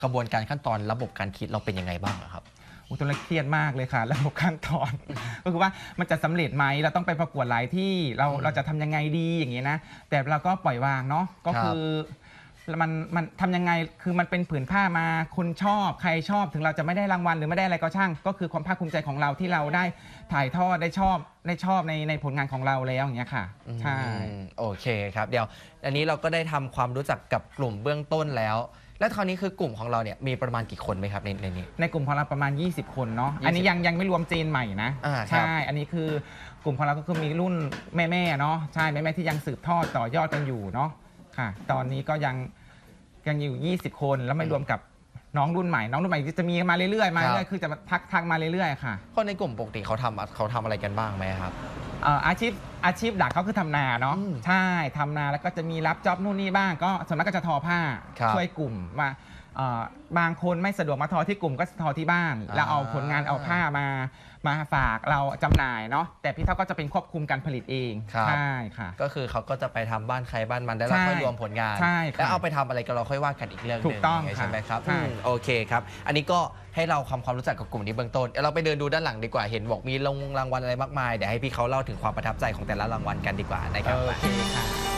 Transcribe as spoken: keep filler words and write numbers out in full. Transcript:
กระบวนการขั้นตอนระบบการคิดเราเป็นยังไงบ้างครับอุตส่าห์เครียดมากเลยค่ะระบบขั้นตอนก็คือว่ามันจะสำเร็จไหมเราต้องไปประกวดหลายที่เราเราจะทำยังไงดีอย่างนี้นะแต่เราก็ปล่อยวางเนาะก็คือมันมันทำยังไงคือมันเป็นผืนผ้ามาคนชอบใครชอบถึงเราจะไม่ได้รางวัลหรือไม่ได้อะไรก็ช่างก็คือความภาคภูมิใจของเราที่เราได้ถ่ายทอดได้ชอบได้ชอบในในผลงานของเราแล้วอย่างเงี้ยค่ะใช่โอเคครับเดี๋ยวอันนี้เราก็ได้ทำความรู้จักกับกลุ่มเบื้องต้นแล้วและคราวนี้คือกลุ่มของเราเนี่ยมีประมาณกี่คนไหมครับในในนี้ในกลุ่มของเราประมาณยี่สิบคนเนาะอันนี้ยังยังไม่รวมเจนใหม่นะใช่อันนี้คือกลุ่มของเราก็คือมีรุ่นแม่ๆเนาะใช่แม่ๆที่ยังสืบทอดต่อยอดกันอยู่เนาะค่ะตอนนี้ก็ยังยังอยู่ยี่สิบคนแล้วไม่รวมกับน้องรุ่นใหม่น้องรุ่นใหม่จะมีมาเรื่อยๆมาเรื่อยๆคือจะทักทักมาเรื่อยๆค่ะคนในกลุ่มปกติเขาทำเขาทำอะไรกันบ้างไหมครับอาชีพอาชีพหลักเขาคือทำนาเนาะใช่ทำนาแล้วก็จะมีรับจ็อบนู่นนี่บ้างก็ส่วนมากก็จะทอผ้าช่วยกลุ่มว่าบางคนไม่สะดวกมาทอที่กลุ่มก็ทอที่บ้านแล้วเอาผลงานเอาผ้ามามาฝากเราจำหน่ายเนาะแต่พี่เท่าก็จะเป็นควบคุมการผลิตเองใช่ค่ะก็คือเขาก็จะไปทำบ้านใครบ้านมันได้แล้วค่อยรวมผลงานแล้วเอาไปทำอะไรก็เราค่อยว่ากันอีกเรื่องหนึ่งใช่ไหมครับโอเคครับอันนี้ก็ให้เราความความรู้จักกับกลุ่มนี้เบื้องต้นเราไปเดินดูด้านหลังดีกว่าเห็นบอกมีรางวัลอะไรมากมายเดี๋ยวให้พี่เขาเล่าถึงความประทับใจของแต่ละรางวัลกันดีกว่านะครับโอเคค่ะ